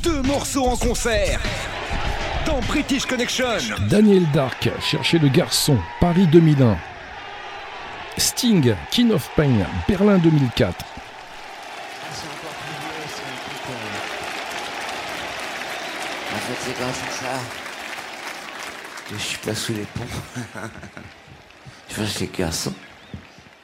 2 morceaux en concert dans British Connection. Daniel Dark, Chercher le garçon, Paris 2001. Sting, King of Pain, Berlin 2004. En fait, c'est grâce à ça que je suis pas sous les ponts. Je cherche les garçons.